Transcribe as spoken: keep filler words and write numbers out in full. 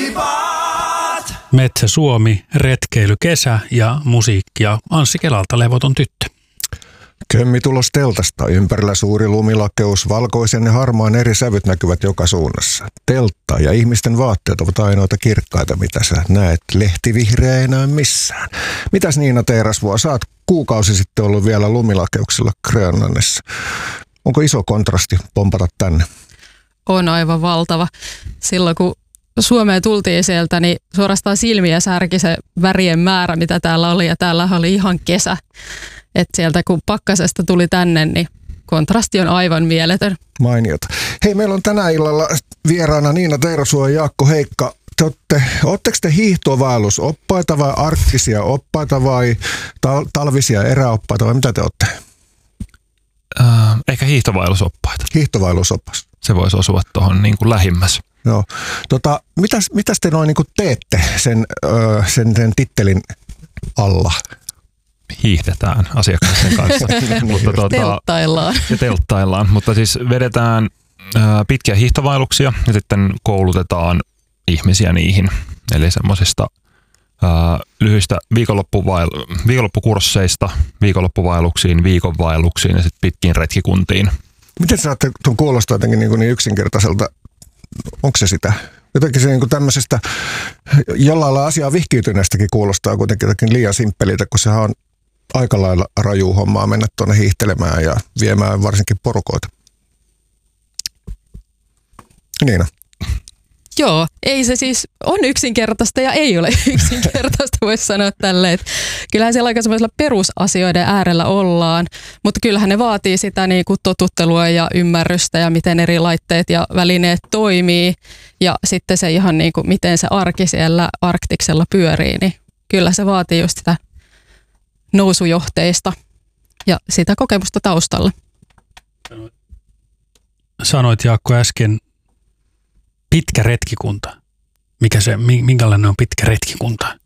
Metsä Suomi, retkeily kesä ja musiikkia Anssi Kelalta Levoton tyttö. Kömmi tulos teltasta. Ympärillä suuri lumilakeus, valkoisen ja harmaan eri sävyt näkyvät joka suunnassa. Teltta ja ihmisten vaatteet ovat ainoita kirkkaita, mitä sä näet. Lehtivihreä ei näy missään. Mitäs Niina Teerasvuo, sä oot kuukausi sitten ollut vielä lumilakeuksilla Grönlannissa. Onko iso kontrasti pompata tänne? On aivan valtava. Silloin kun Suomeen tultiin sieltä, niin suorastaan silmiä särki se värien määrä, mitä täällä oli. Ja täällä oli ihan kesä. Et sieltä kun pakkasesta tuli tänne, niin kontrasti on aivan mieletön. Mainiota. Hei, meillä on tänä illalla vieraana Niina Teerasvuo ja Jaakko Heikka. Te olette, ootteko te hiihtovaellusoppaita vai arktisia oppaita vai tal- talvisia eräoppaita vai mitä te olette? Äh, ehkä hiihtovaellusoppaita. Hiihtovaellusoppas. Se voisi osua tuohon niin kuin lähimmäs. Joo. Tota, mitäs, mitäs te noin niin kuin teette sen, öö, sen, sen tittelin alla? Hiihdetään asiakkaiden kanssa. mutta tuota, telttaillaan. Ja telttaillaan, mutta siis vedetään ää, pitkiä hiihtovaelluksia ja sitten koulutetaan ihmisiä niihin. Eli semmoisista lyhyistä viikonloppuvail- viikonloppukursseista viikonloppuvaelluksiin, viikonvaelluksiin ja sitten pitkiin retkikuntiin. Miten sä saatte, tuon kuulostaa jotenkin niin, niin yksinkertaiselta, onko se sitä? Jotenkin se niin tämmöisestä jollain lailla asiaa vihkiytyneestäkin kuulostaa kuitenkin jotenkin liian simppeliltä, kun sehän on aika lailla rajuu hommaa mennä tuonne hiihtelemään ja viemään varsinkin porukoita. Niina. Joo, ei se siis on yksinkertaista ja ei ole yksinkertaista, voisi sanoa tälleen. Kyllähän siellä aika semmoisilla perusasioiden äärellä ollaan, mutta kyllähän ne vaatii sitä niin kuin totuttelua ja ymmärrystä ja miten eri laitteet ja välineet toimii. Ja sitten se ihan niin kuin miten se arki siellä Arktiksella pyörii, niin kyllä se vaatii just sitä nousujohteista ja sitä kokemusta taustalla. Sanoit Jaakko äsken pitkä retkikunta. Mikä se, minkälainen on pitkä retkikunta?